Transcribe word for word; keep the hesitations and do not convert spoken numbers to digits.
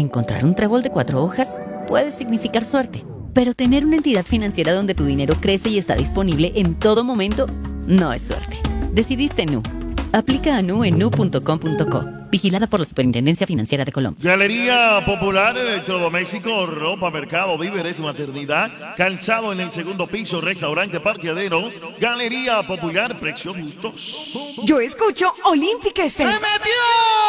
encontrar un trébol de cuatro hojas puede significar suerte. Pero tener una entidad financiera donde tu dinero crece y está disponible en todo momento no es suerte. Decidiste Nu. Aplica a Nu en nu punto com punto co. Vigilada por la Superintendencia Financiera de Colombia. Galería Popular, Electrodomésticos, ropa, mercado, víveres, maternidad, calzado en el segundo piso, restaurante, parqueadero. Galería Popular, precios justos. Yo escucho Olímpica Estéreo. ¡Se metió!